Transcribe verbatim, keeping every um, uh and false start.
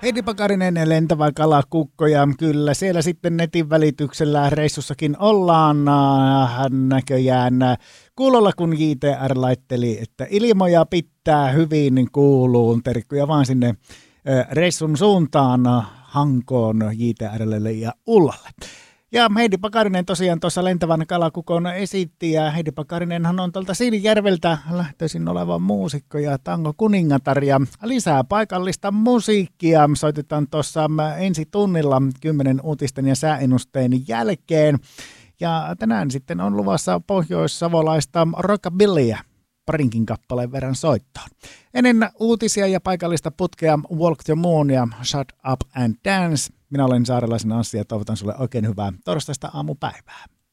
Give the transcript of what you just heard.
Heidi Pakarinen, lentävä kalakukko, ja kyllä siellä sitten netin välityksellä reissussakin ollaan näköjään kuulolla, kun J T R laitteli, että ilmoja pitää hyvin kuuluun. Terkkuja vaan sinne reissun suuntaan Hankoon J T R:lle ja Ullalle. Ja Heidi Pakarinen tosiaan tuossa lentävän kalakukon esitti, ja Heidi Pakarinenhan on tuolta Siilinjärveltä lähtöisin oleva muusikko ja tango kuningatar, ja lisää paikallista musiikkia soitetaan tuossa ensi tunnilla kymmenen uutisten ja sääennusteen jälkeen. Ja tänään sitten on luvassa pohjois-savolaista rockabillyä parinkin kappaleen verran soittoon. Ennen uutisia ja paikallista putkea Walk the Moon ja Shut Up and Dance. Minä olen saarelaisen Anssi ja toivotan sulle oikein hyvää torstaista aamupäivää.